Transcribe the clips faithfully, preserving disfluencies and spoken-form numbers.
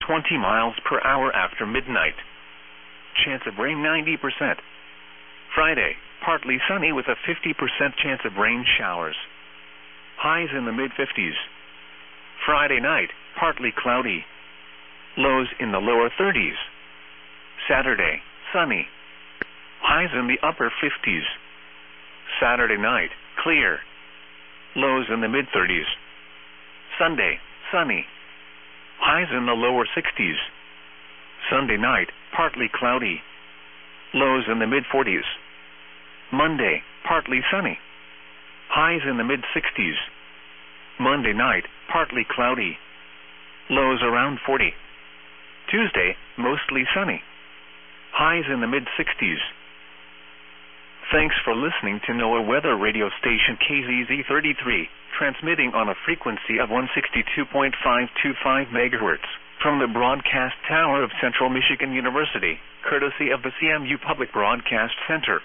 twenty miles per hour after midnight. Chance of rain ninety percent. Friday, partly sunny with a fifty percent chance of rain showers. Highs in the mid fifties. Friday night, partly cloudy. Lows in the lower thirties. Saturday, sunny. Highs in the upper fifties. Saturday night, clear. Lows in the mid thirties. Sunday, sunny. Highs in the lower sixties. Sunday night, partly cloudy. Lows in the mid forties. Monday, partly sunny. Highs in the mid sixties. Monday night, partly cloudy. Lows around forty. Tuesday, mostly sunny. Highs in the mid sixties. Thanks for listening to NOAA weather radio station K Z Z thirty-three, transmitting on a frequency of one sixty-two point five two five megahertz from the broadcast tower of Central Michigan University, courtesy of the C M U Public Broadcast Center.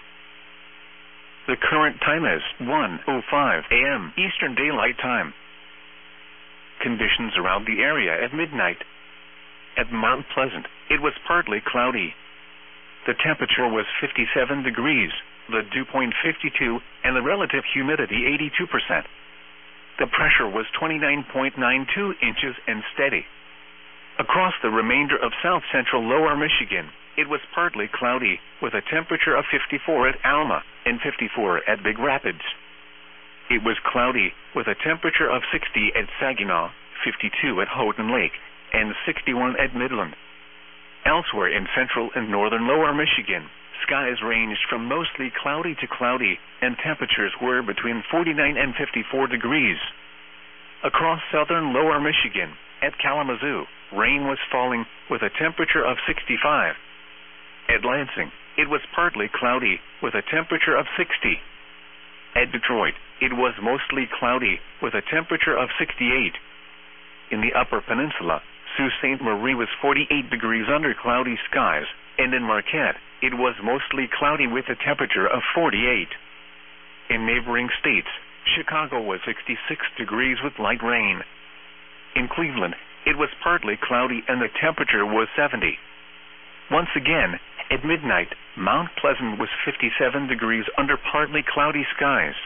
The current time is one oh five a m Eastern Daylight Time. Conditions around the area at midnight. At Mount Pleasant, it was partly cloudy. The temperature was fifty-seven degrees, the dew point fifty-two, and the relative humidity eighty-two percent. The pressure was twenty-nine point nine two inches and steady. Across the remainder of south-central lower Michigan, it was partly cloudy, with a temperature of fifty-four at Alma and fifty-four at Big Rapids. It was cloudy, with a temperature of sixty at Saginaw, fifty-two at Houghton Lake, and sixty-one at Midland. Elsewhere in central and northern lower Michigan, skies ranged from mostly cloudy to cloudy, and temperatures were between forty-nine and fifty-four degrees. Across southern lower Michigan, at Kalamazoo, rain was falling, with a temperature of sixty-five. At Lansing, it was partly cloudy, with a temperature of sixty. At Detroit, it was mostly cloudy, with a temperature of sixty-eight. In the Upper Peninsula, Sault Ste. Marie was forty-eight degrees under cloudy skies, and in Marquette, it was mostly cloudy with a temperature of forty-eight. In neighboring states, Chicago was sixty-six degrees with light rain. In Cleveland, it was partly cloudy and the temperature was seventy. Once again, at midnight, Mount Pleasant was fifty-seven degrees under partly cloudy skies.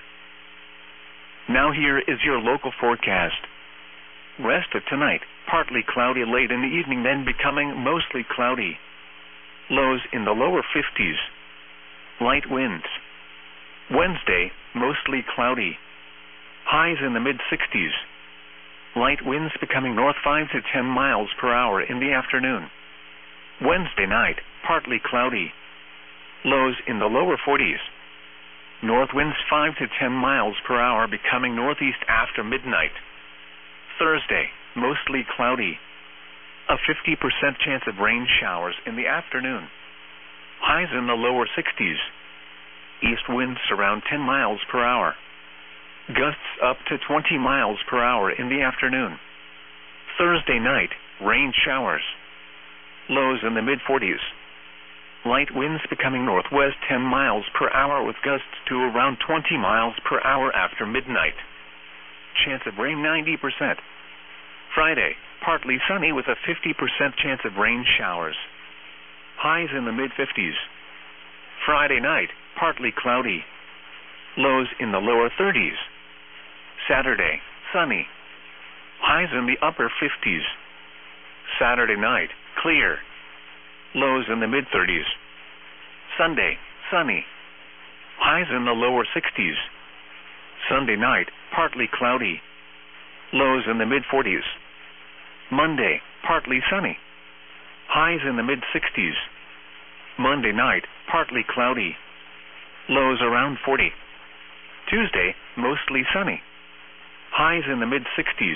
Now here is your local forecast. Rest of tonight, partly cloudy late in the evening, then becoming mostly cloudy. Lows in the lower fifties. Light winds. Wednesday, mostly cloudy. Highs in the mid sixties. Light winds becoming north five to ten miles per hour in the afternoon. Wednesday night, partly cloudy. Lows in the lower forties. North winds five to ten miles per hour becoming northeast after midnight. Thursday, mostly cloudy. A fifty percent chance of rain showers in the afternoon. Highs in the lower sixties. East winds around ten miles per hour. Gusts up to twenty miles per hour in the afternoon. Thursday night, rain showers. Lows in the mid forties. Light winds becoming northwest ten miles per hour with gusts to around twenty miles per hour after midnight. Chance of rain ninety percent. Friday, partly sunny with a fifty percent chance of rain showers. Highs in the mid fifties. Friday night, partly cloudy. Lows in the lower thirties. Saturday, sunny. Highs in the upper fifties. Saturday night, clear. Lows in the mid thirties. Sunday, sunny. Highs in the lower sixties. Sunday night, partly cloudy. Lows in the mid forties. Monday, partly sunny. Highs in the mid sixties. Monday night, partly cloudy. Lows around forty. Tuesday, mostly sunny. Highs in the mid sixties.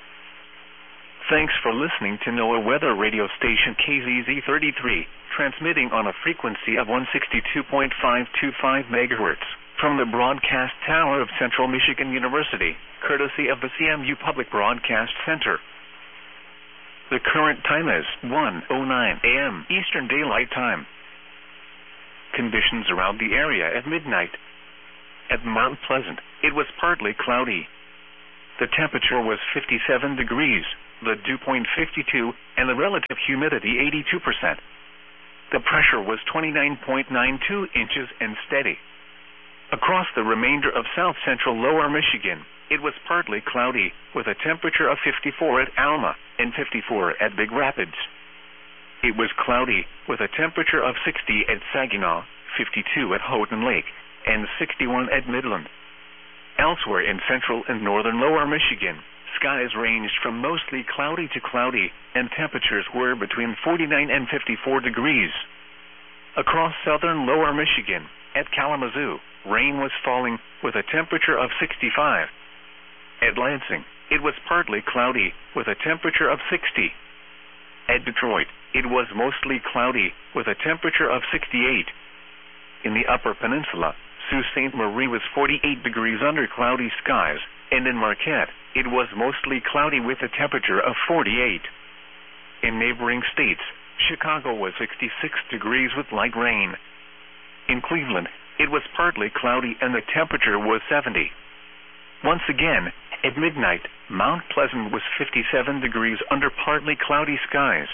Thanks for listening to NOAA weather radio station K Z Z thirty-three, transmitting on a frequency of one sixty-two point five two five megahertz from the broadcast tower of Central Michigan University, courtesy of the C M U Public Broadcast Center. The current time is one oh nine a m Eastern Daylight Time. Conditions around the area at midnight. At Mount Pleasant, it was partly cloudy. The temperature was fifty-seven degrees, the dew point fifty-two, and the relative humidity eighty-two percent. The pressure was twenty-nine point nine two inches and steady. Across the remainder of south-central lower Michigan, it was partly cloudy, with a temperature of fifty-four at Alma and fifty-four at Big Rapids. It was cloudy, with a temperature of sixty at Saginaw, fifty-two at Houghton Lake, and sixty-one at Midland. Elsewhere in central and northern lower Michigan, skies ranged from mostly cloudy to cloudy, and temperatures were between forty-nine and fifty-four degrees. Across southern lower Michigan, at Kalamazoo, rain was falling, with a temperature of sixty-five. At Lansing, it was partly cloudy, with a temperature of sixty. At Detroit, it was mostly cloudy, with a temperature of sixty-eight. In the Upper Peninsula, Sault Ste. Marie was forty-eight degrees under cloudy skies, and in Marquette, it was mostly cloudy with a temperature of forty-eight. In neighboring states, Chicago was sixty-six degrees with light rain. In Cleveland, it was partly cloudy and the temperature was seventy. Once again, at midnight, Mount Pleasant was fifty-seven degrees under partly cloudy skies.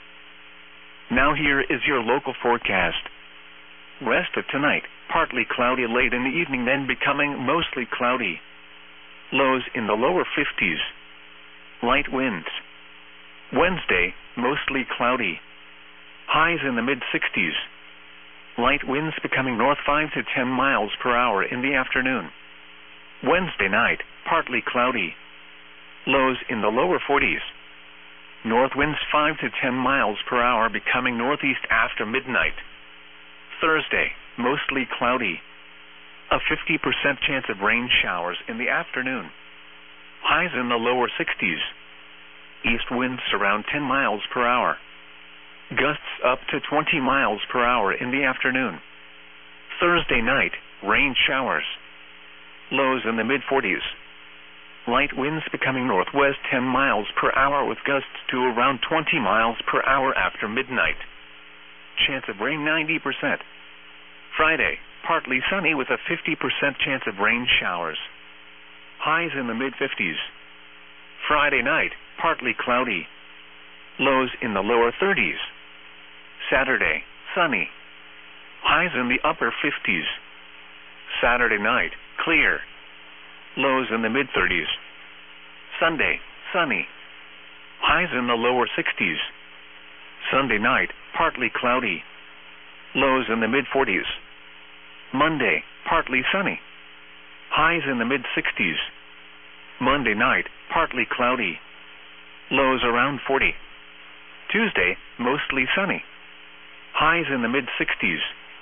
Now here is your local forecast. Rest of tonight, partly cloudy late in the evening, then becoming mostly cloudy. Lows in the lower fifties. Light winds. Wednesday, mostly cloudy. Highs in the mid-sixties. Light winds becoming north five to ten miles per hour in the afternoon. Wednesday night, partly cloudy. Lows in the lower forties. North winds five to ten miles per hour becoming northeast after midnight. Thursday, mostly cloudy. A fifty percent chance of rain showers in the afternoon. Highs in the lower sixties. East winds around ten miles per hour. Gusts up to twenty miles per hour in the afternoon. Thursday night, rain showers. Lows in the mid-forties. Light winds becoming northwest ten miles per hour with gusts to around twenty miles per hour after midnight. Chance of rain ninety percent. Friday, partly sunny with a fifty percent chance of rain showers. Highs in the mid-fifties. Friday night, partly cloudy. Lows in the lower thirties. Saturday, sunny. Highs in the upper fifties. Saturday night, clear. Lows in the mid-thirties. Sunday, sunny. Highs in the lower sixties. Sunday night, partly cloudy. Lows in the mid-forties. Monday, partly sunny. Highs in the mid-sixties. Monday night, partly cloudy. Lows around forty. Tuesday, mostly sunny. Highs in the mid-sixties.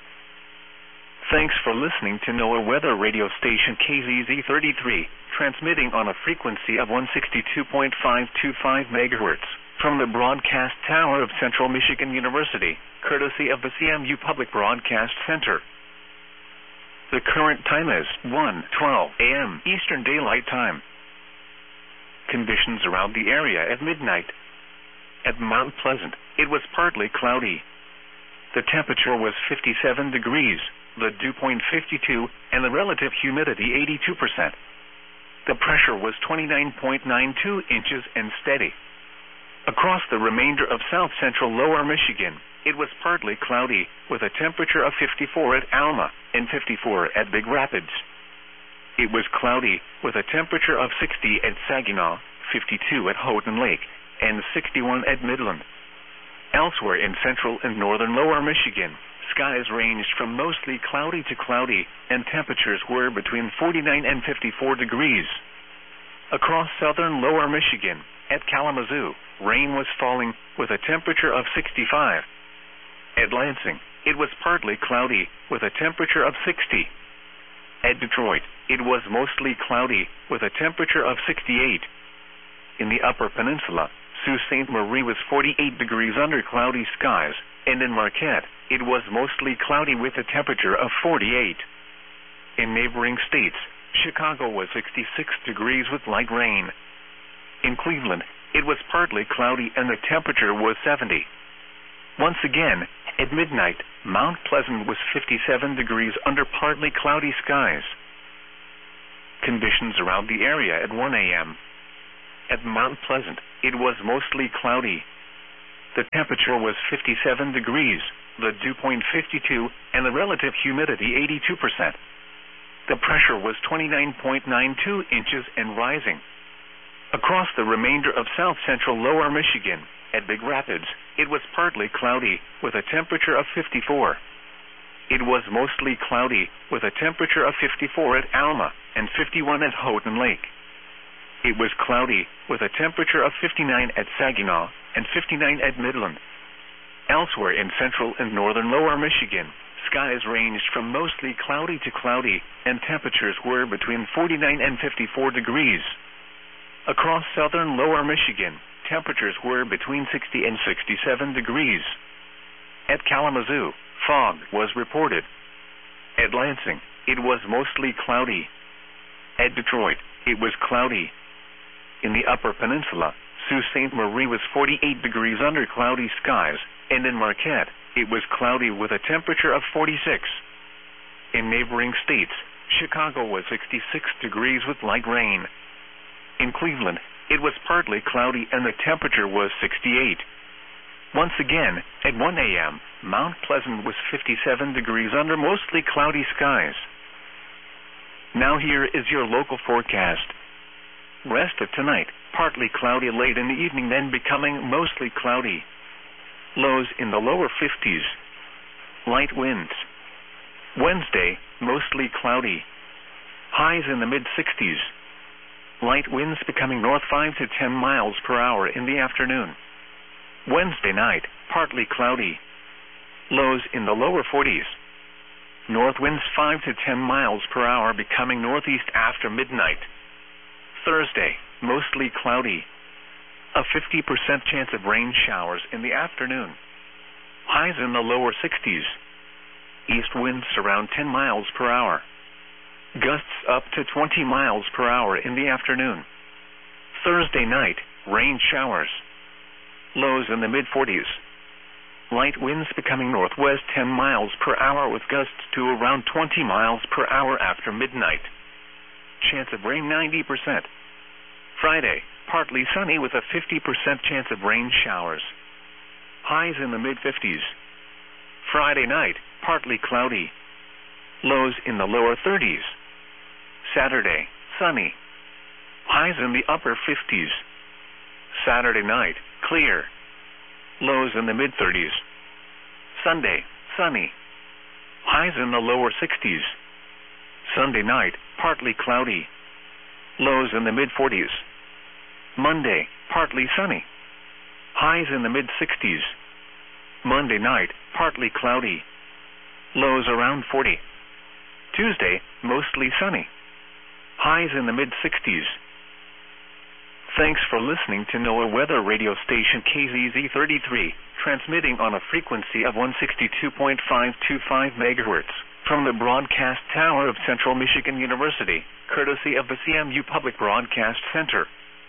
Thanks for listening to NOAA Weather Radio Station K Z Z thirty-three, transmitting on a frequency of one sixty-two point five two five megahertz from the broadcast tower of Central Michigan University, courtesy of the C M U Public Broadcast Center. The current time is one twelve a m Eastern Daylight Time. Conditions around the area at midnight. At Mount Pleasant, it was partly cloudy. The temperature was fifty-seven degrees, the dew point fifty-two, and the relative humidity eighty-two percent. The pressure was twenty-nine point nine two inches and steady. Across the remainder of south-central lower Michigan, it was partly cloudy, with a temperature of fifty-four at Alma and fifty-four at Big Rapids. It was cloudy, with a temperature of sixty at Saginaw, fifty-two at Houghton Lake, and sixty-one at Midland. Elsewhere in central and northern lower Michigan, skies ranged from mostly cloudy to cloudy, and temperatures were between forty-nine and fifty-four degrees. Across southern lower Michigan, at Kalamazoo, rain was falling, with a temperature of sixty-five. At Lansing, it was partly cloudy, with a temperature of sixty. At Detroit, it was mostly cloudy, with a temperature of sixty-eight. In the Upper Peninsula, Sault Ste. Marie was forty-eight degrees under cloudy skies, and in Marquette, it was mostly cloudy with a temperature of forty-eight. In neighboring states, Chicago was sixty-six degrees with light rain. In Cleveland, it was partly cloudy and the temperature was seventy. Once again, at midnight, Mount Pleasant was fifty-seven degrees under partly cloudy skies. Conditions around the area at one a m At Mount Pleasant, it was mostly cloudy. The temperature was fifty-seven degrees, the dew point fifty-two, and the relative humidity eighty-two percent. The pressure was twenty-nine point nine two inches and rising. Across the remainder of south-central lower Michigan, at Big Rapids, it was partly cloudy, with a temperature of fifty-four. It was mostly cloudy, with a temperature of fifty-four at Alma, and fifty-one at Houghton Lake. It was cloudy, with a temperature of fifty-nine at Saginaw, and fifty-nine at Midland. Elsewhere in central and northern lower Michigan, skies ranged from mostly cloudy to cloudy, and temperatures were between forty-nine and fifty-four degrees. Across southern lower Michigan, temperatures were between sixty and sixty-seven degrees. At Kalamazoo, fog was reported. At Lansing, it was mostly cloudy. At Detroit, it was cloudy. In the Upper Peninsula, Sault Ste. Marie was forty-eight degrees under cloudy skies, and in Marquette, it was cloudy with a temperature of forty-six. In neighboring states, Chicago was sixty-six degrees with light rain. In Cleveland, it was partly cloudy and the temperature was sixty-eight. Once again, at one A M, Mount Pleasant was fifty-seven degrees under mostly cloudy skies. Now here is your local forecast. Rest of tonight, partly cloudy late in the evening, then becoming mostly cloudy. Lows in the lower fifties. Light winds. Wednesday, mostly cloudy. Highs in the mid-sixties. Light winds becoming north five to ten miles per hour in the afternoon. Wednesday night, partly cloudy. Lows in the lower forties. North winds five to ten miles per hour becoming northeast after midnight. Thursday, mostly cloudy. A fifty percent chance of rain showers in the afternoon. Highs in the lower sixties. East winds around ten miles per hour. Gusts up to twenty miles per hour in the afternoon. Thursday night, rain showers. Lows in the mid-forties. Light winds becoming northwest ten miles per hour with gusts to around twenty miles per hour after midnight. Chance of rain ninety percent. Friday, partly sunny with a fifty percent chance of rain showers. Highs in the mid-fifties. Friday night, partly cloudy. Lows in the lower thirties. Saturday, sunny. Highs in the upper fifties. Saturday night, clear. Lows in the mid-thirties. Sunday, sunny. Highs in the lower sixties. Sunday night, partly cloudy. Lows in the mid-forties. Monday, partly sunny. Highs in the mid-sixties. Monday night, partly cloudy. Lows around forty. Tuesday, mostly sunny. Highs in the mid-sixties. Thanks for listening to NOAA Weather Radio Station K Z Z thirty-three, transmitting on a frequency of one sixty-two point five two five megahertz from the broadcast tower of Central Michigan University, courtesy of the C M U Public Broadcast Center.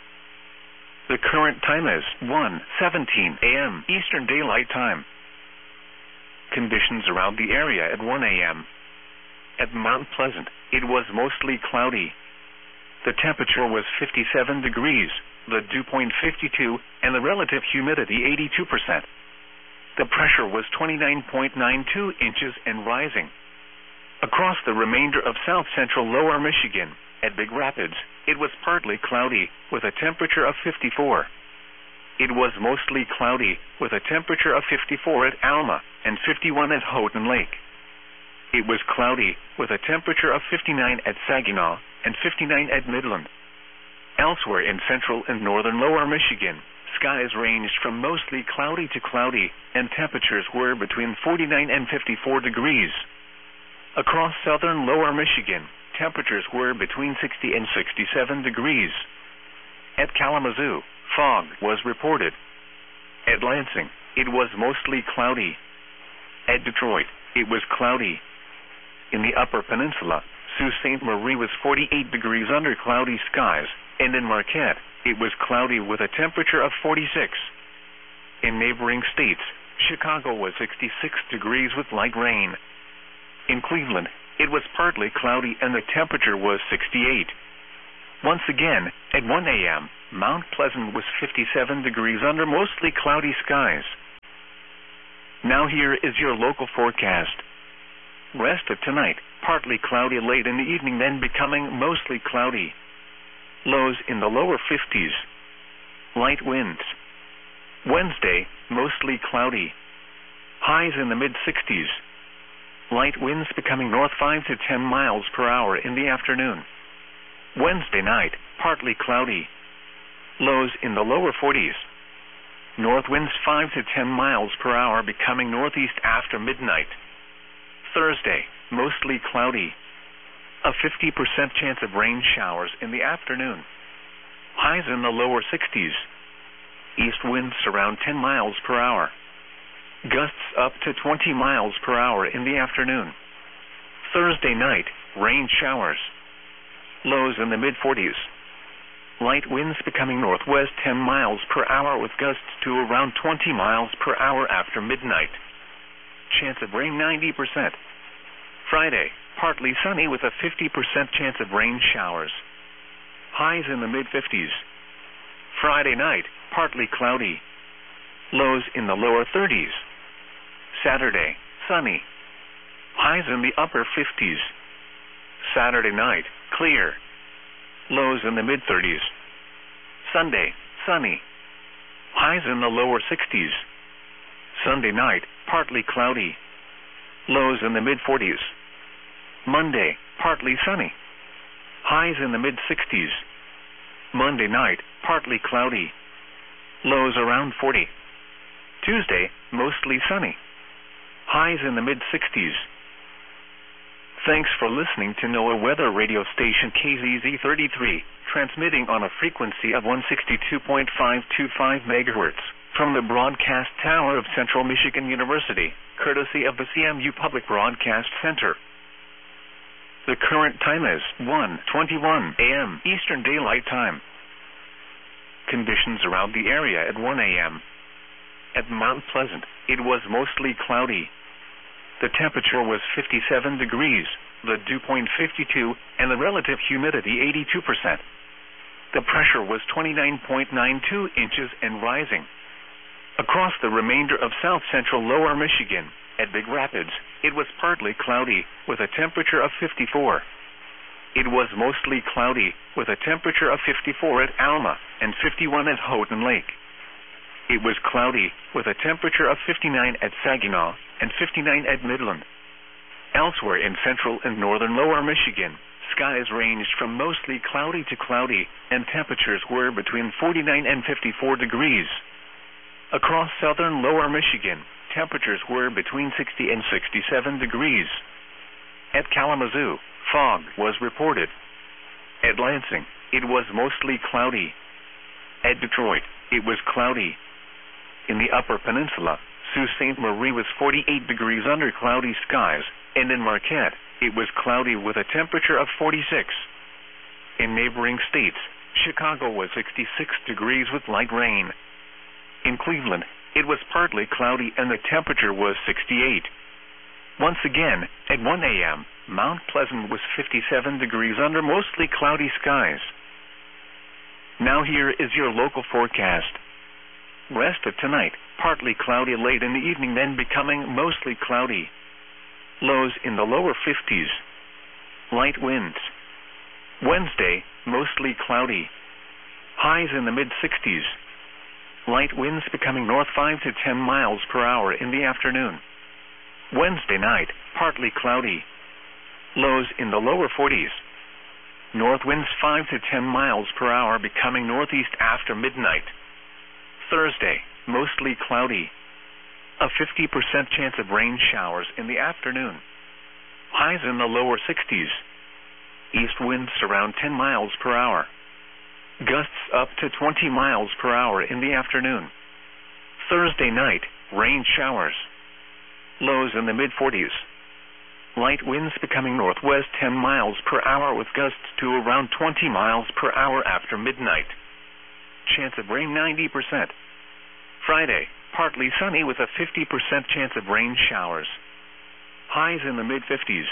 The current time is one seventeen A M Eastern Daylight Time. Conditions around the area at one A M At Mount Pleasant, it was mostly cloudy. The temperature was fifty-seven degrees, the dew point fifty-two, and the relative humidity eighty-two percent. The pressure was twenty-nine point nine two inches and rising. Across the remainder of south-central lower Michigan, at Big Rapids, it was partly cloudy, with a temperature of fifty-four. It was mostly cloudy, with a temperature of fifty-four at Alma, and fifty-one at Houghton Lake. It was cloudy, with a temperature of fifty-nine at Saginaw, and fifty-nine at Midland. Elsewhere in central and northern lower Michigan, skies ranged from mostly cloudy to cloudy, and temperatures were between forty-nine and fifty-four degrees. Across southern lower Michigan, temperatures were between sixty and sixty-seven degrees. At Kalamazoo, fog was reported. At Lansing, it was mostly cloudy. At Detroit, it was cloudy. In the Upper Peninsula, Sault Ste. Marie was forty-eight degrees under cloudy skies, and in Marquette, it was cloudy with a temperature of forty-six. In neighboring states, Chicago was sixty-six degrees with light rain. In Cleveland, it was partly cloudy and the temperature was sixty-eight. Once again, at one A M, Mount Pleasant was fifty-seven degrees under mostly cloudy skies. Now here is your local forecast. Rest of tonight, partly cloudy late in the evening, then becoming mostly cloudy. Lows in the lower fifties. Light winds. Wednesday, mostly cloudy. Highs in the mid-sixties. Light winds becoming north five to ten miles per hour in the afternoon. Wednesday night, partly cloudy. Lows in the lower forties. North winds five to ten miles per hour becoming northeast after midnight. Thursday, mostly cloudy. A fifty percent chance of rain showers in the afternoon. Highs in the lower sixties. East winds around ten miles per hour. Gusts up to twenty miles per hour in the afternoon. Thursday night, rain showers. Lows in the mid-forties. Light winds becoming northwest ten miles per hour with gusts to around twenty miles per hour after midnight. Chance of rain ninety percent. Friday, partly sunny with a fifty percent chance of rain showers. Highs in the mid-fifties. Friday night, partly cloudy. Lows in the lower thirties. Saturday, sunny. Highs in the upper fifties. Saturday night, clear. Lows in the mid-thirties. Sunday, sunny. Highs in the lower sixties. Sunday night, partly cloudy. Lows in the mid-forties. Monday, partly sunny. Highs in the mid-sixties. Monday night, partly cloudy. Lows around forty. Tuesday, mostly sunny. Highs in the mid-sixties. Thanks for listening to NOAA Weather Radio Station K Z Z thirty-three, transmitting on a frequency of one sixty-two point five two five megahertz from the broadcast tower of Central Michigan University, courtesy of the C M U Public Broadcast Center. The current time is one twenty-one a m Eastern Daylight Time. Conditions around the area at one a m At Mount Pleasant, it was mostly cloudy. The temperature was fifty-seven degrees, the dew point fifty-two, and the relative humidity eighty-two percent. The pressure was twenty-nine point nine two inches and rising. Across the remainder of south-central lower Michigan, at Big Rapids, it was partly cloudy, with a temperature of fifty-four. It was mostly cloudy, with a temperature of fifty-four at Alma, and fifty-one at Houghton Lake. It was cloudy, with a temperature of fifty-nine at Saginaw, and fifty-nine at Midland. Elsewhere in central and northern lower Michigan, skies ranged from mostly cloudy to cloudy, and temperatures were between forty-nine and fifty-four degrees. Across southern lower Michigan, temperatures were between sixty and sixty-seven degrees. At Kalamazoo, fog was reported. At Lansing, it was mostly cloudy. At Detroit, it was cloudy. In the Upper Peninsula, Sault Ste. Marie was forty-eight degrees under cloudy skies, and in Marquette, it was cloudy with a temperature of forty-six. In neighboring states, Chicago was sixty-six degrees with light rain. In Cleveland, it was partly cloudy and the temperature was sixty-eight. Once again, at one a m, Mount Pleasant was fifty-seven degrees under mostly cloudy skies. Now here is your local forecast. Rest of tonight, partly cloudy late in the evening, then becoming mostly cloudy. Lows in the lower fifties. Light winds. Wednesday, mostly cloudy. Highs in the mid-sixties. Light winds becoming north five to ten miles per hour in the afternoon. Wednesday night, partly cloudy. Lows in the lower forties. North winds five to ten miles per hour becoming northeast after midnight. Thursday, mostly cloudy. A fifty percent chance of rain showers in the afternoon. Highs in the lower sixties. East winds around ten miles per hour. Gusts up to twenty miles per hour in the afternoon. Thursday night, rain showers. Lows in the mid-forties. Light winds becoming northwest ten miles per hour with gusts to around twenty miles per hour after midnight. Chance of rain ninety percent. Friday, partly sunny with a fifty percent chance of rain showers. Highs in the mid-fifties.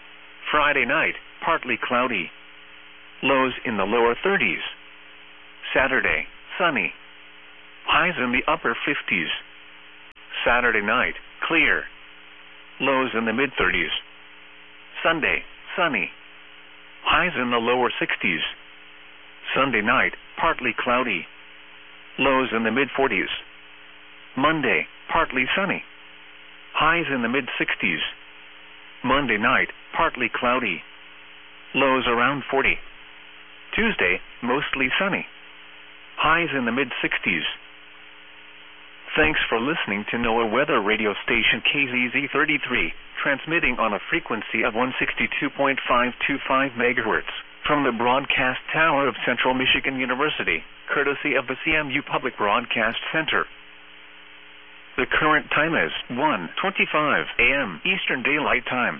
Friday night, partly cloudy. Lows in the lower thirties. Saturday, sunny. Highs in the upper fifties. Saturday night, clear. Lows in the mid-thirties. Sunday, sunny. Highs in the lower sixties. Sunday night, partly cloudy. Lows in the mid-forties. Monday, partly sunny. Highs in the mid-sixties. Monday night, partly cloudy. Lows around forty. Tuesday, mostly sunny. Highs in the mid-sixties. Thanks for listening to NOAA Weather Radio Station K Z Z thirty-three, transmitting on a frequency of one sixty-two point five two five megahertz from the broadcast tower of Central Michigan University, courtesy of the C M U Public Broadcast Center. The current time is one twenty-five a m Eastern Daylight Time.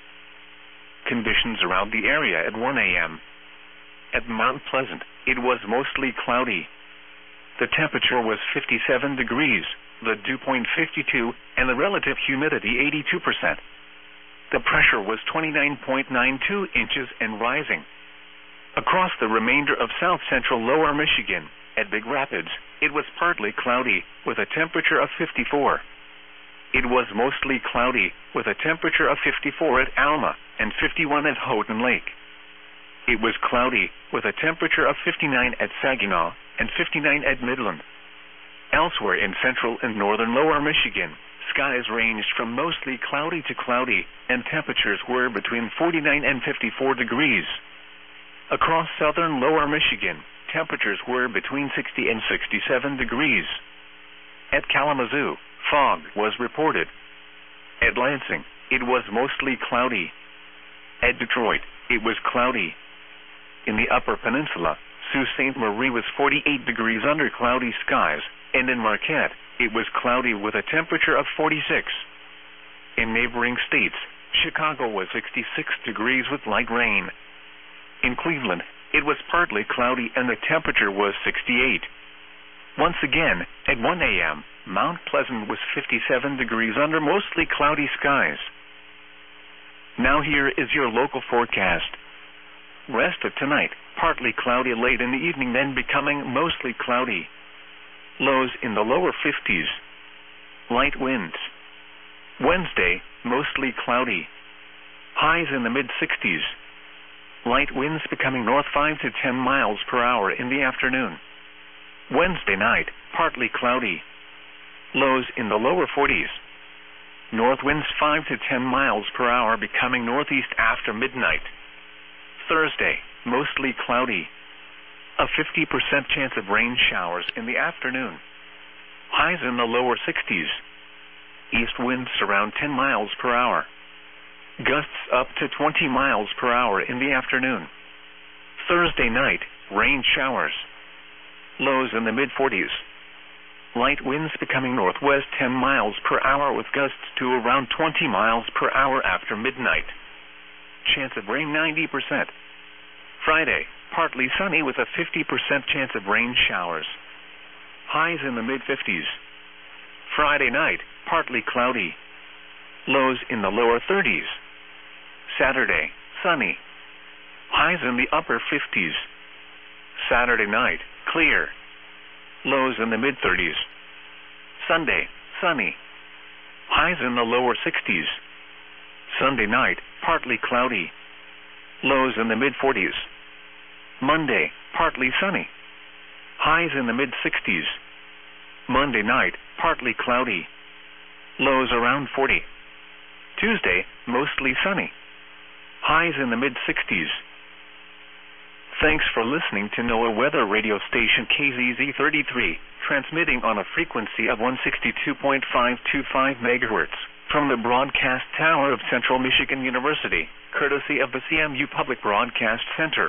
Conditions around the area at one a m At Mount Pleasant, it was mostly cloudy. The temperature was fifty-seven degrees, the dew point fifty-two, and the relative humidity eighty-two percent. The pressure was twenty-nine point nine two inches and rising. Across the remainder of south-central lower Michigan, at Big Rapids, it was partly cloudy, with a temperature of fifty-four. It was mostly cloudy, with a temperature of fifty-four at Alma, and fifty-one at Houghton Lake. It was cloudy, with a temperature of fifty-nine at Saginaw, and fifty-nine at Midland. Elsewhere in central and northern lower Michigan, skies ranged from mostly cloudy to cloudy, and temperatures were between forty-nine and fifty-four degrees. Across southern lower Michigan, temperatures were between sixty and sixty-seven degrees. At Kalamazoo, fog was reported. At Lansing, it was mostly cloudy. At Detroit, it was cloudy. In the Upper Peninsula, Sault Ste. Marie was forty-eight degrees under cloudy skies, and in Marquette, it was cloudy with a temperature of forty-six. In neighboring states, Chicago was sixty-six degrees with light rain. In Cleveland, it was partly cloudy and the temperature was sixty-eight. Once again, at one a m, Mount Pleasant was fifty-seven degrees under mostly cloudy skies. Now here is your local forecast. Rest of tonight, partly cloudy late in the evening, then becoming mostly cloudy. Lows in the lower fifties. Light winds. Wednesday, mostly cloudy. Highs in the mid-sixties. Light winds becoming north five to ten miles per hour in the afternoon. Wednesday night, partly cloudy. Lows in the lower forties. North winds five to ten miles per hour becoming northeast after midnight. Thursday, mostly cloudy. A fifty percent chance of rain showers in the afternoon. Highs in the lower sixties. East winds around ten miles per hour. Gusts up to twenty miles per hour in the afternoon. Thursday night, rain showers. Lows in the mid-forties. Light winds becoming northwest ten miles per hour with gusts to around twenty miles per hour after midnight. Chance of rain ninety percent. Friday, partly sunny with a fifty percent chance of rain showers. Highs in the mid-fifties. Friday night, partly cloudy. Lows in the lower thirties. Saturday, sunny. Highs in the upper fifties. Saturday night, clear. Lows in the mid-thirties. Sunday, sunny. Highs in the lower sixties. Sunday night, partly cloudy. Lows in the mid-forties. Monday, partly sunny. Highs in the mid-sixties. Monday night, partly cloudy. Lows around forty. Tuesday, mostly sunny. Highs in the mid-sixties. Thanks for listening to NOAA Weather Radio Station K Z Z thirty-three, transmitting on a frequency of one sixty-two point five two five megahertz from the broadcast tower of Central Michigan University, courtesy of the C M U Public Broadcast Center.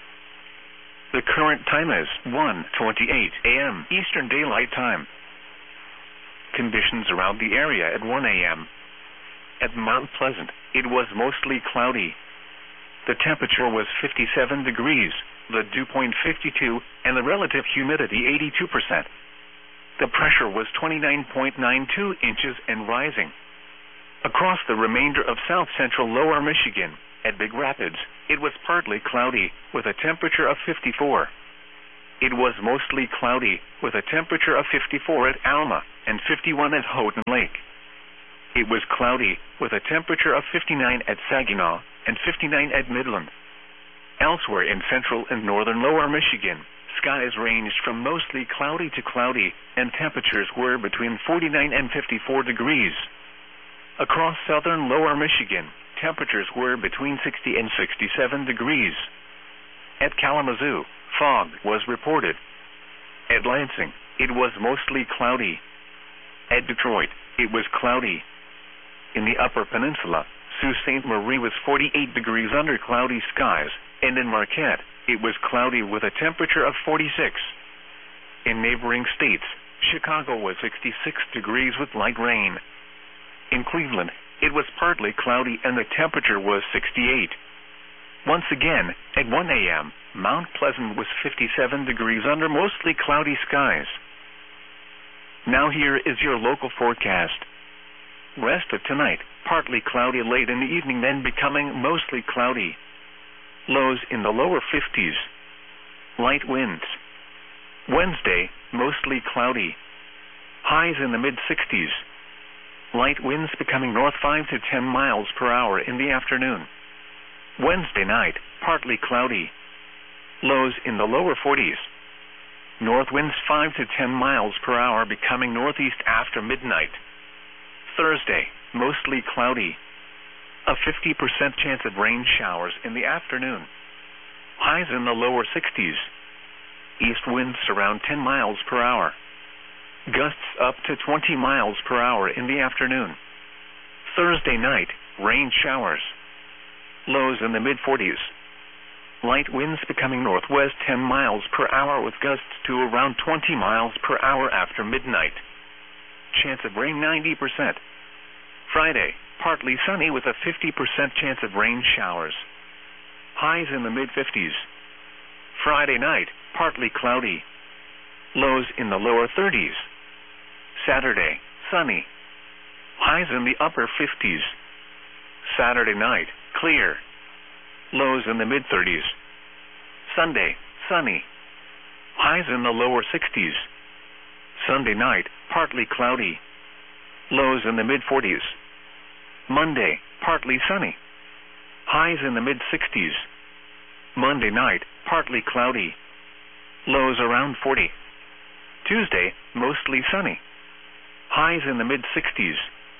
The current time is one twenty-eight a m Eastern Daylight Time. Conditions around the area at one a m At Mount Pleasant, it was mostly cloudy. The temperature was fifty-seven degrees, the dew point fifty-two, and the relative humidity eighty-two percent. The pressure was twenty-nine point nine two inches and rising. Across the remainder of south-central lower Michigan, at Big Rapids, it was partly cloudy, with a temperature of fifty-four. it was mostly cloudy, with a temperature of fifty-four at Alma and fifty-one at Houghton Lake. It was cloudy, with a temperature of fifty-nine at Saginaw and fifty-nine at Midland. Elsewhere in central and northern lower Michigan, skies ranged from mostly cloudy to cloudy, and temperatures were between forty-nine and fifty-four degrees. Across southern lower Michigan, temperatures were between sixty and sixty-seven degrees. At Kalamazoo, fog was reported. At Lansing, it was mostly cloudy. At Detroit, it was cloudy. In the Upper Peninsula, Sault Ste. Marie was forty-eight degrees under cloudy skies, and in Marquette, it was cloudy with a temperature of forty-six. In neighboring states, Chicago was sixty-six degrees with light rain. In Cleveland, it was partly cloudy and the temperature was sixty-eight. Once again, at one A M, Mount Pleasant was fifty-seven degrees under mostly cloudy skies. Now here is your local forecast. Rest of tonight, partly cloudy late in the evening, then becoming mostly cloudy. Lows in the lower fifties. Light winds. Wednesday, mostly cloudy. Highs in the mid-sixties. Light winds becoming north five to ten miles per hour in the afternoon. Wednesday night, partly cloudy. Lows in the lower forties. North winds five to ten miles per hour becoming northeast after midnight. Thursday, mostly cloudy. A fifty percent chance of rain showers in the afternoon. Highs in the lower sixties. East winds around ten miles per hour. Gusts up to twenty miles per hour in the afternoon. Thursday night, rain showers. Lows in the mid-forties. Light winds becoming northwest ten miles per hour with gusts to around twenty miles per hour after midnight. Chance of rain ninety percent. Friday, partly sunny with a fifty percent chance of rain showers. Highs in the mid-fifties. Friday night, partly cloudy. Lows in the lower thirties. Saturday, sunny. Highs in the upper fifties. Saturday night, clear. Lows in the mid-thirties. Sunday, sunny. Highs in the lower sixties. Sunday night, partly cloudy. Lows in the mid-forties. Monday, partly sunny. Highs in the mid-sixties. Monday night, partly cloudy. Lows around forty. Tuesday, mostly sunny. Highs in the mid-sixties.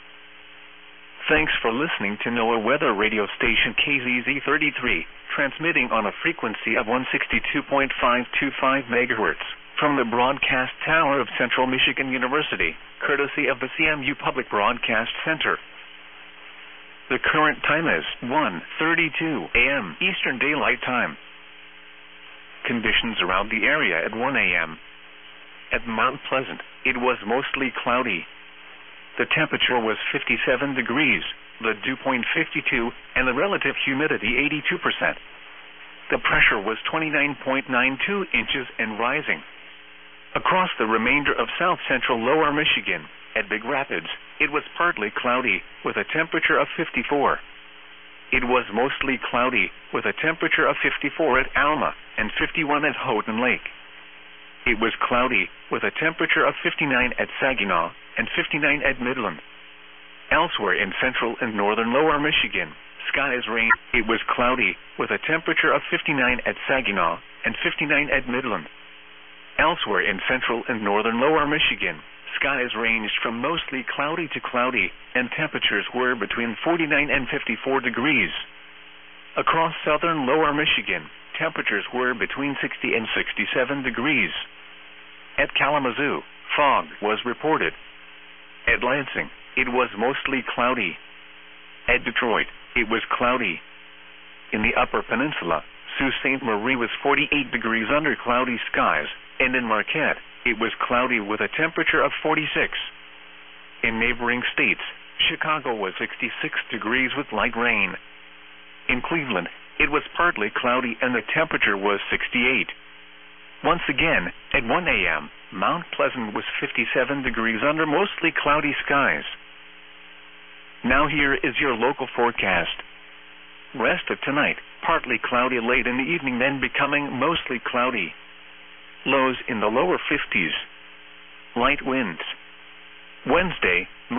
Thanks for listening to NOAA Weather Radio Station K Z Z thirty-three, transmitting on a frequency of one sixty-two point five two five megahertz from the broadcast tower of Central Michigan University, courtesy of the C M U Public Broadcast Center. The current time is one thirty-two A M Eastern Daylight Time. Conditions around the area at one A M At Mount Pleasant, it was mostly cloudy. The temperature was fifty-seven degrees, the dew point fifty-two, and the relative humidity eighty-two percent. The pressure was twenty-nine point nine two inches and rising. Across the remainder of south-central lower Michigan, at Big Rapids, it was partly cloudy, with a temperature of fifty-four. It was mostly cloudy, with a temperature of fifty-four at Alma and fifty-one at Houghton Lake. It was cloudy, with a temperature of fifty-nine at Saginaw and fifty-nine at Midland. Elsewhere in central and northern lower Michigan, skies ranged. It was cloudy, with a temperature of fifty-nine at Saginaw and fifty-nine at Midland. Elsewhere in central and northern lower Michigan, skies ranged from mostly cloudy to cloudy, and temperatures were between forty-nine and fifty-four degrees. Across southern lower Michigan, temperatures were between sixty and sixty-seven degrees. At Kalamazoo, fog was reported. At Lansing, it was mostly cloudy. At Detroit, it was cloudy. In the Upper Peninsula, Sault Ste. Marie was forty-eight degrees under cloudy skies, and in Marquette, it was cloudy with a temperature of forty-six. In neighboring states, Chicago was sixty-six degrees with light rain. In Cleveland, it was partly cloudy and the temperature was sixty-eight. Once again, at one A M, Mount Pleasant was fifty-seven degrees under mostly cloudy skies. Now here is your local forecast. Rest of tonight, partly cloudy late in the evening, then becoming mostly cloudy. lows in the lower fifties. Light winds. Wednesday,